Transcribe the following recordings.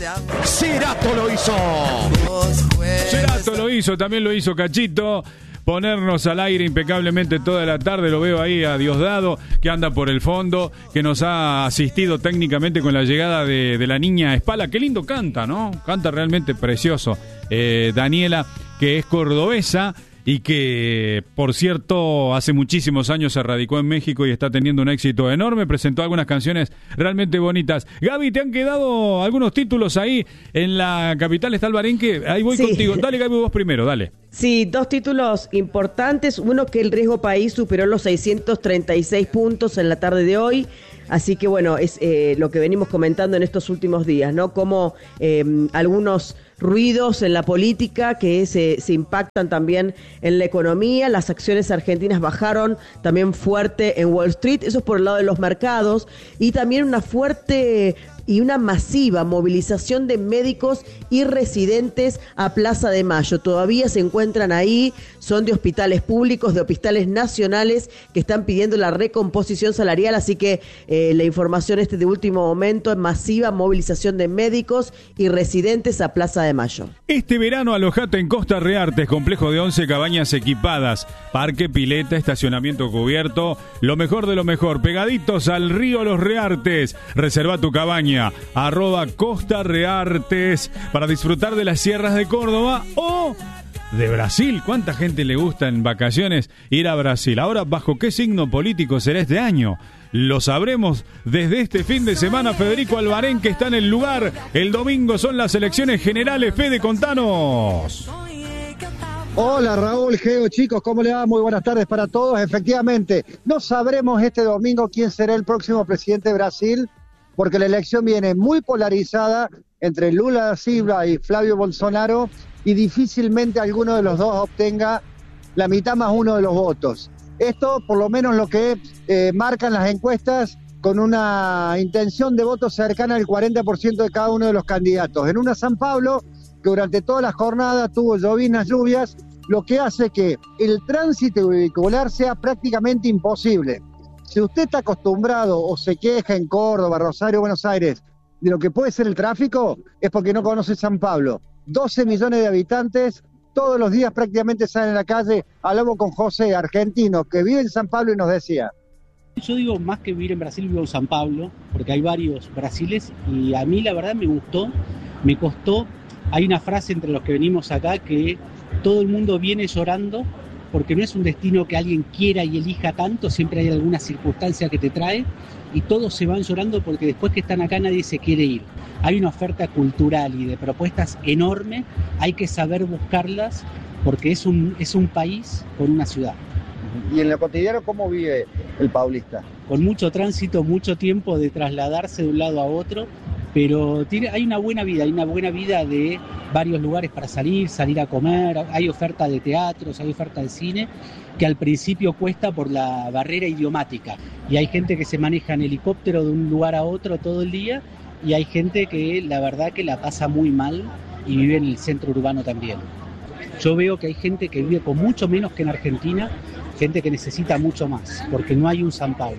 Cerato lo hizo. Cerato lo hizo, también lo hizo Cachito. Ponernos al aire impecablemente toda la tarde. Lo veo ahí a Diosdado, que anda por el fondo, que nos ha asistido técnicamente con la llegada de la niña Espala. Qué lindo canta, ¿no? Canta realmente precioso. Daniela, que es cordobesa y que, por cierto, hace muchísimos años se radicó en México y está teniendo un éxito enorme. Presentó algunas canciones realmente bonitas. Gaby, ¿te han quedado algunos títulos ahí en la capital? Está Alvarenque. Ahí voy contigo. Dale, Gaby, vos primero, dale. Sí, dos títulos importantes. Uno, que el riesgo país superó los 636 puntos en la tarde de hoy. Así que bueno, es lo que venimos comentando en estos últimos días, ¿no? Como algunos ruidos en la política que se impactan también en la economía. Las acciones argentinas bajaron también fuerte en Wall Street. Eso es por el lado de los mercados. Y también una fuerte y una masiva movilización de médicos y residentes a Plaza de Mayo. Todavía se encuentran ahí, son de hospitales públicos, de hospitales nacionales que están pidiendo la recomposición salarial, así que la información de último momento es masiva movilización de médicos y residentes a Plaza de Mayo. Este verano alojate en Costa Reartes, complejo de 11 cabañas equipadas, parque, pileta, estacionamiento cubierto, lo mejor de lo mejor, pegaditos al río Los Reartes. Reserva tu cabaña, @Costa Reartes, para disfrutar de las sierras de Córdoba o de Brasil. ¿Cuánta gente le gusta en vacaciones ir a Brasil? Ahora, ¿bajo qué signo político será este año? Lo sabremos desde este fin de semana. Federico Alvarenque está en el lugar. El domingo son las elecciones generales. Fede, contanos. Hola Raúl, Geo, chicos, ¿cómo le va? Muy buenas tardes para todos. Efectivamente, no sabremos este domingo quién será el próximo presidente de Brasil, porque la elección viene muy polarizada entre Lula da Silva y Flavio Bolsonaro, y difícilmente alguno de los dos obtenga la mitad más uno de los votos. Esto, por lo menos lo que marcan las encuestas, con una intención de voto cercana al 40% de cada uno de los candidatos. En una San Pablo, que durante toda la jornada tuvo llovinas, lluvias, lo que hace que el tránsito vehicular sea prácticamente imposible. Si usted está acostumbrado o se queja en Córdoba, Rosario, Buenos Aires de lo que puede ser el tráfico, es porque no conoce San Pablo. 12 millones de habitantes, todos los días prácticamente salen a la calle. Hablamos con José, argentino, que vive en San Pablo, y nos decía: yo digo, más que vivir en Brasil, vivo en San Pablo, porque hay varios Brasiles, y a mí la verdad me gustó, me costó. Hay una frase entre los que venimos acá que todo el mundo viene llorando, porque no es un destino que alguien quiera y elija tanto, siempre hay alguna circunstancia que te trae, y todos se van llorando porque después que están acá nadie se quiere ir. Hay una oferta cultural y de propuestas enorme, hay que saber buscarlas, porque es un país con una ciudad. ¿Y en lo cotidiano cómo vive el paulista? Con mucho tránsito, mucho tiempo de trasladarse de un lado a otro, pero hay una buena vida de varios lugares para salir a comer, hay oferta de teatros, hay oferta de cine, que al principio cuesta por la barrera idiomática, y hay gente que se maneja en helicóptero de un lugar a otro todo el día, y hay gente que la verdad que la pasa muy mal y vive en el centro urbano también. Yo veo que hay gente que vive con mucho menos que en Argentina, gente que necesita mucho más, porque no hay un San Pablo.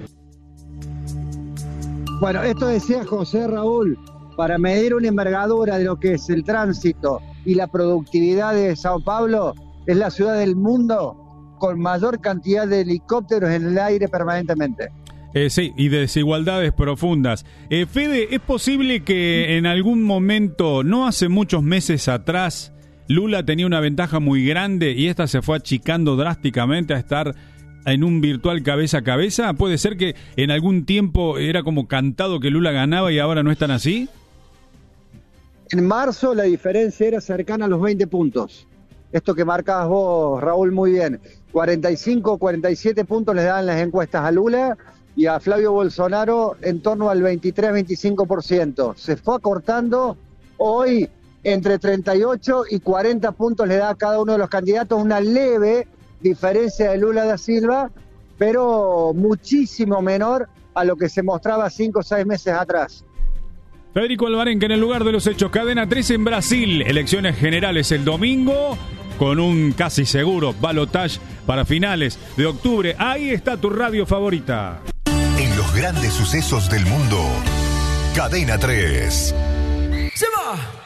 Bueno, esto decía José, Raúl, para medir una envergadura de lo que es el tránsito y la productividad de Sao Paulo, es la ciudad del mundo con mayor cantidad de helicópteros en el aire permanentemente. Sí, y de desigualdades profundas. Fede, ¿es posible que en algún momento, no hace muchos meses atrás, Lula tenía una ventaja muy grande y esta se fue achicando drásticamente a estar en un virtual cabeza a cabeza? ¿Puede ser que en algún tiempo era como cantado que Lula ganaba y ahora no es tan así? En marzo la diferencia era cercana a los 20 puntos. Esto que marcabas vos, Raúl, muy bien. 45, 47 puntos les dan las encuestas a Lula, y a Flavio Bolsonaro en torno al 23-25%. Se fue acortando. Hoy entre 38 y 40 puntos le da a cada uno de los candidatos, una leve diferencia de Lula da Silva, pero muchísimo menor a lo que se mostraba 5 o 6 meses atrás. Federico Alvarenque en el lugar de los hechos. Cadena 3 en Brasil. Elecciones generales el domingo, con un casi seguro balotaje para finales de octubre. Ahí está tu radio favorita. En los grandes sucesos del mundo, Cadena 3. ¡Se va!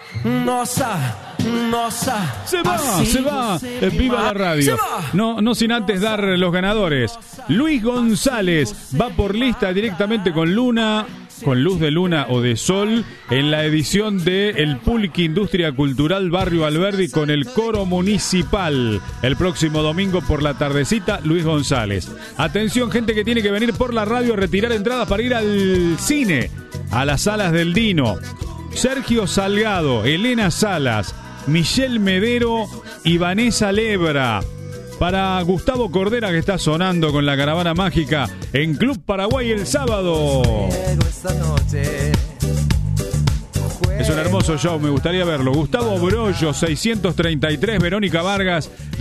Se va. Viva la radio. No sin antes dar los ganadores. Luis González va por lista directamente con Luna, con Luz de Luna o de Sol, en la edición de El Pulqui Industria Cultural Barrio Alberdi con el coro municipal. El próximo domingo por la tardecita, Luis González. Atención, gente que tiene que venir por la radio a retirar entradas para ir al cine, a las salas del Dino. Sergio Salgado, Elena Salas, Michelle Medero y Vanessa Lebra. Para Gustavo Cordera, que está sonando con la Caravana Mágica en Club Paraguay el sábado. Es un hermoso show, me gustaría verlo. Gustavo Brollo, 633, Verónica Vargas.